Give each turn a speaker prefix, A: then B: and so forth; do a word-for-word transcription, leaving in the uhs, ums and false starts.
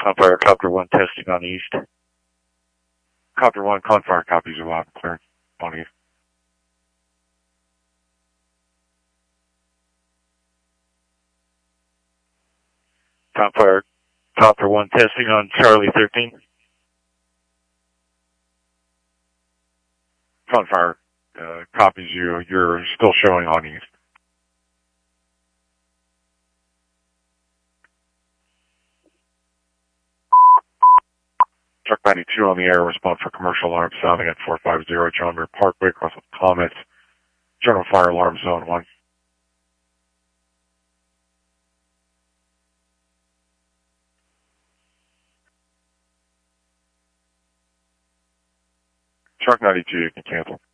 A: Confire Copter one testing on east. Copter one, Confire copies are loud and clear on east. Confire Copter one testing on Charlie thirteen. Confire uh, copies you, you're still showing on east. Truck ninety-two on the air, respond for commercial alarm sounding at four five zero John Muir Parkway, across with comments. General fire alarm zone one. Truck ninety-two, you can cancel.